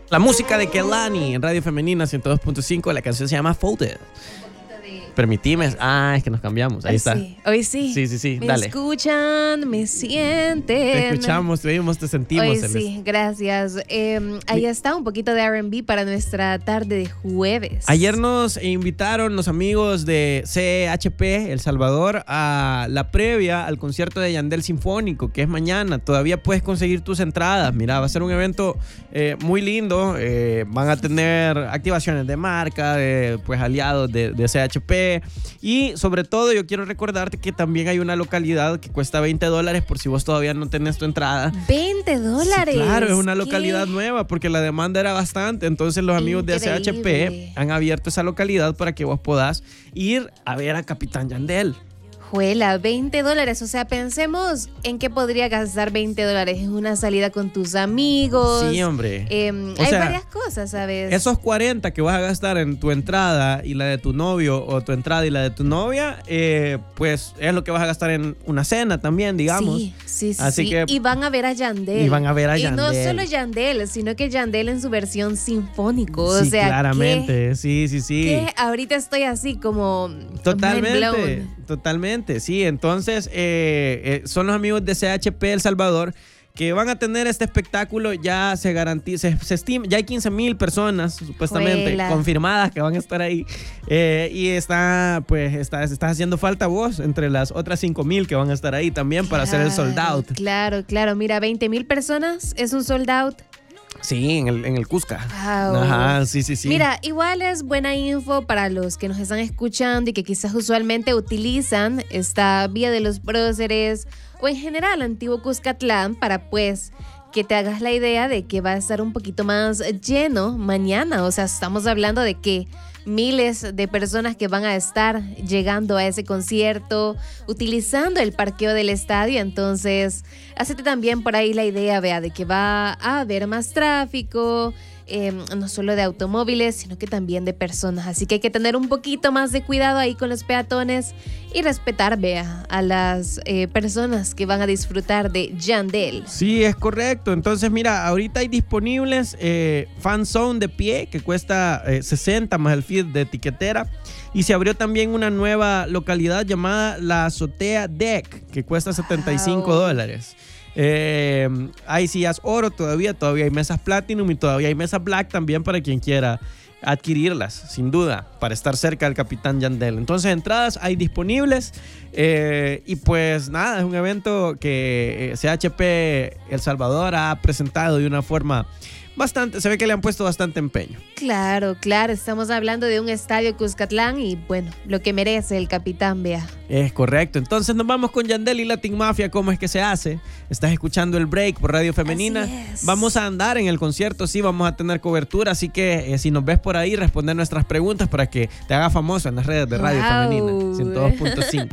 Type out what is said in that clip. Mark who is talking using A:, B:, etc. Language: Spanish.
A: La música de Kehlani en Radio Femenina 102.5. La canción se llama Folded. Permitime. Es que nos cambiamos. Ahí está.
B: Sí. Hoy sí.
A: Sí.
B: Me
A: Dale.
B: escuchan, me sienten.
A: Te escuchamos, te vimos, te sentimos.
B: Hoy sí, gracias. Ahí está un poquito de R&B para nuestra tarde de jueves.
A: Ayer nos invitaron los amigos de CHP El Salvador a la previa al concierto de Yandel Sinfónico, que es mañana. Todavía puedes conseguir tus entradas. Mira, va a ser un evento muy lindo. Van a tener activaciones de marca, pues aliados de CHP. Y sobre todo yo quiero recordarte que también hay una localidad que cuesta $20 por si vos todavía no tenés tu entrada.
B: $20.
A: Sí, claro, es una
B: ¿Qué?
A: localidad nueva porque la demanda era bastante. Entonces los amigos de
B: Increíble.
A: CHP han abierto esa localidad para que vos podás ir a ver a Capitán Yandel.
B: Juela, $20. O sea, pensemos en qué podría gastar $20 en una salida con tus amigos.
A: Sí, hombre.
B: Hay varias cosas, ¿sabes?
A: Esos 40 que vas a gastar en tu entrada y la de tu novio, o tu entrada y la de tu novia, pues es lo que vas a gastar en una cena también, digamos.
B: Sí.
A: Así que,
B: y van a ver a Yandel.
A: Y van a ver a Yandel.
B: Y no solo Yandel, sino que Yandel en su versión sinfónico.
A: Sí,
B: o sea,
A: claramente. Sí.
B: que ahorita estoy así como
A: Totalmente, sí. Entonces, son los amigos de CHP El Salvador que van a tener este espectáculo. Ya se garantiza, se estima, ya hay 15,000 personas supuestamente confirmadas que van a estar ahí. Y está haciendo falta vos entre las otras 5,000 que van a estar ahí también para hacer el sold out.
B: Claro. Mira, 20,000 personas es un sold out.
A: Sí, en el Cusca.
B: Wow.
A: Ajá, sí.
B: Mira, igual es buena info para los que nos están escuchando y que quizás usualmente utilizan esta vía de los próceres o en general Antiguo Cuscatlán para pues que te hagas la idea de que va a estar un poquito más lleno mañana. O sea, estamos hablando de que miles de personas que van a estar llegando a ese concierto, utilizando el parqueo del estadio. Entonces, hacete también por ahí la idea, vea, de que va a haber más tráfico, no solo de automóviles, sino que también de personas. Así que hay que tener un poquito más de cuidado ahí con los peatones y respetar, vea, a las personas que van a disfrutar de Yandel.
A: Sí, es correcto. Entonces, mira, ahorita hay disponibles Fan Zone de pie, que cuesta 60 más el feed de etiquetera. Y se abrió también una nueva localidad llamada La Azotea Deck, que cuesta $75. Hay sillas oro todavía hay mesas Platinum y todavía hay mesas Black también para quien quiera adquirirlas, sin duda, para estar cerca del Capitán Yandel. Entonces, entradas hay disponibles y pues nada, es un evento que CHP El Salvador ha presentado de una forma bastante, se ve que le han puesto bastante empeño.
B: Claro, estamos hablando de un estadio Cuscatlán y bueno, lo que merece el Capitán, vea.
A: Es correcto. Entonces nos vamos con Yandel y Latin Mafia. ¿Cómo es que se hace? Estás escuchando El Break por Radio Femenina. Vamos a andar en el concierto, sí, vamos a tener cobertura, así que si nos ves por ahí, responder nuestras preguntas para que te haga famoso en las redes de Radio Femenina 102.5.